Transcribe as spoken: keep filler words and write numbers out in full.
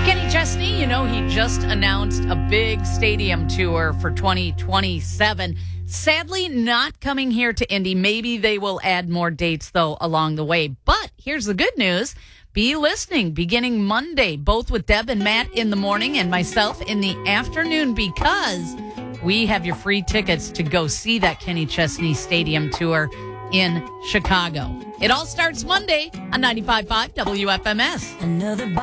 Kenny Chesney, you know, he just announced a big stadium tour for twenty twenty-seven. Sadly, not coming here to Indy. Maybe they will add more dates, though, along the way. But here's the good news. Be listening beginning Monday, both with Deb and Matt in the morning and myself in the afternoon, because we have your free tickets to go see that Kenny Chesney Stadium tour in Chicago. It all starts Monday on ninety-five point five W F M S. Another